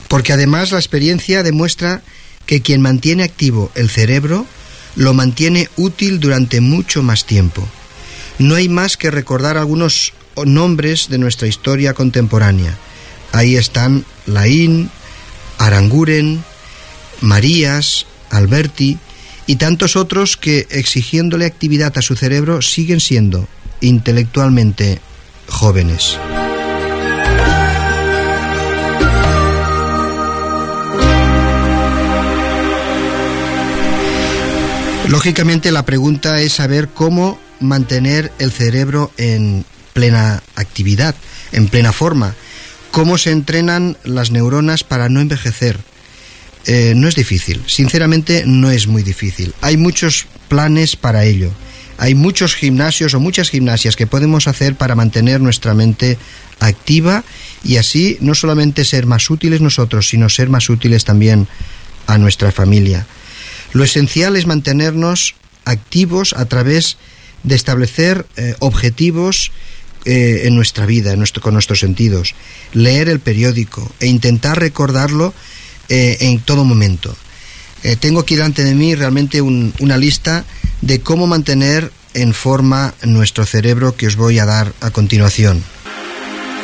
Porque además la experiencia demuestra que quien mantiene activo el cerebro lo mantiene útil durante mucho más tiempo. No hay más que recordar algunos nombres de nuestra historia contemporánea. Ahí están Laín, Aranguren, Marías, Alberti y tantos otros que, exigiéndole actividad a su cerebro, siguen siendo intelectualmente jóvenes. Lógicamente la pregunta es saber cómo mantener el cerebro en plena actividad, en plena forma. ¿Cómo se entrenan las neuronas para no envejecer? No es difícil, sinceramente no es muy difícil. Hay muchos planes para ello. Hay muchos gimnasios o muchas gimnasias que podemos hacer para mantener nuestra mente activa y así no solamente ser más útiles nosotros, sino ser más útiles también a nuestra familia. Lo esencial es mantenernos activos a través de establecer objetivos en nuestra vida, con nuestros sentidos, leer el periódico e intentar recordarlo en todo momento. Tengo aquí delante de mí realmente una lista de cómo mantener en forma nuestro cerebro que os voy a dar a continuación.